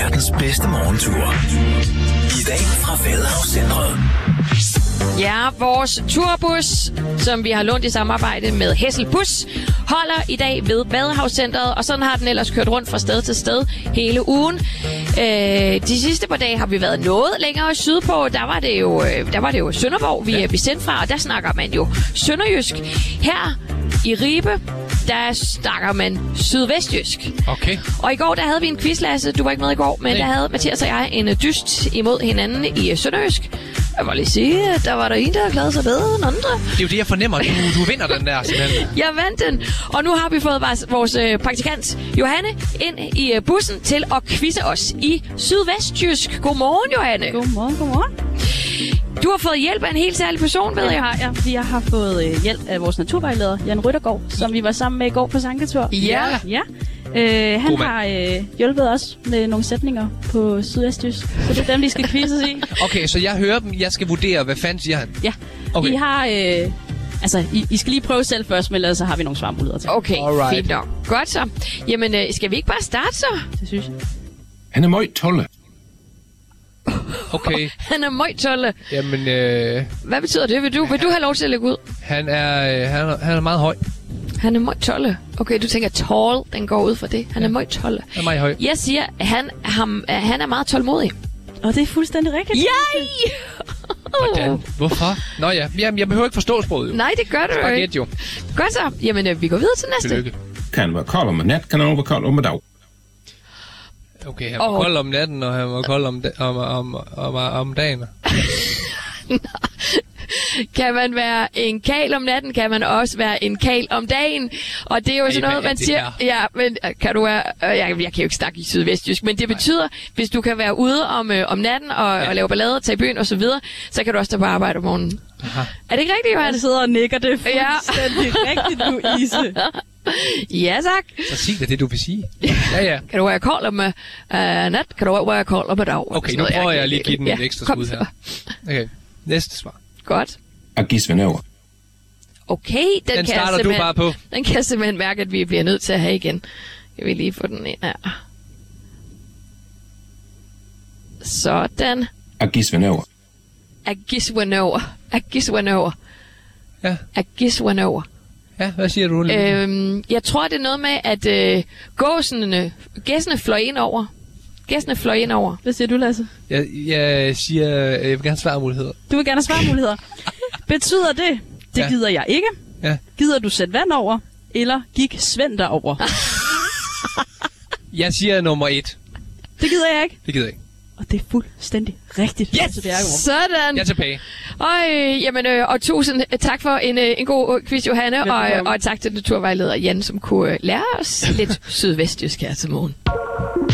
verdens bedste morgentur. I dag fra Vadehavscentret. Ja, vores turbus, som vi har lånt i samarbejde med Hesselbus, holder i dag ved Vadehavscentret, og sådan har den ellers kørt rundt fra sted til sted hele ugen. De sidste par dage har vi været noget længere sydpå. Der var det jo Sønderborg, vi sendte fra, og der snakker man jo sønderjysk. Her i Ribe, der snakker man sydvestjysk. Okay. Og i går, der havde vi en quiz, Lasse. Du var ikke med i går, men der havde Mathias og jeg en dyst imod hinanden i sønderjysk. Jeg vil lige sige, at der var der en, der havde klaret sig bedre end andre. Det er jo det, jeg fornemmer. Du vinder den der, simpelthen. Jeg vandt den. Og nu har vi fået vores praktikant Johanne ind i bussen til at quizze os i sydvestjysk. Godmorgen, Johanne. Godmorgen. Du har fået hjælp af en helt særlig person, ved jeg. Det har jeg. Jeg har fået hjælp af vores naturvejleder, Jan Ryttergaard, som vi var sammen med i går på Sanketur. Ja. Han har hjulpet os med nogle sætninger på sydøstjysk, så det er dem, vi skal quizzes i. Okay, så jeg hører dem. Jeg skal vurdere, hvad fanden siger han? Ja. Okay. I har... I skal lige prøve selv først, men ellers så har vi nogle svarmuligheder til. Okay, fint nok. Godt så. Jamen, skal vi ikke bare starte så? Det synes jeg. Han er meget tolle. Okay. Han er meget tolle. Jamen, hvad betyder det? Vil du have lov til at lægge ud? Han er meget høj. Han er meget tolle. Okay, du tænker tall, den går ud fra det. Han er meget tolle. Han er meget høj. Jeg siger, han er meget tålmodig. Og det er fuldstændig rigtigt. Yay! Hvordan? Hvorfor? Nå ja, jeg behøver ikke forstå sproget jo. Nej, det gør du jo ikke. Jo. Godt så. Jamen, vi går videre til næste. Tillykke. Kan være kold om nat, kan han være kold om dag. Okay, han var kold om natten, og han var kold om dagen. Kan man være en kal om natten, kan man også være en kal om dagen. Og det er jo sådan noget, man siger... Ja, men kan du være... Jeg kan jo ikke snakke i sydvestjysk, men det betyder, hvis du kan være ude om natten og lave ballade og tage i byen og så videre, så kan du også tage på arbejde om morgenen. Aha. Er det ikke rigtigt, Johanne? Jeg sidder og nikker, det er fuldstændig rigtigt, du Ise. Ja, tak. Så sig det, du vil sige. Ja. Kan du være kold om nat? Kan du være kold om dag? Okay, nu prøver jeg lige at give den et ekstra skud her. Okay, næste svar. Godt. Agisvenøver. Okay, den starter du bare på. Den kan jeg simpelthen mærke, at vi bliver nødt til at have igen. Jeg vil lige få den ind her. Sådan. Agisvenøver. Agisvenøver. Ja. Agisvenøver. Ja, hvad siger du? Jeg tror, det er noget med, at gæssene fløj ind over. Hvad siger du, Lasse? Jeg siger, jeg vil gerne have svarmuligheder. Du vil gerne have svarmuligheder. Betyder det? Det gider jeg ikke. Ja. Gider du sætte vand over? Eller gik Svend derover? Jeg siger nummer 1. Det gider jeg ikke. Det gider jeg ikke. Og det er fuldstændig rigtigt. Yes! Sådan. Jeg er tilbage. Og tusind tak for en god quiz, Johanne. Og tak til naturvejleder Jan, som kunne lære os lidt sydvestjysk her til morgen.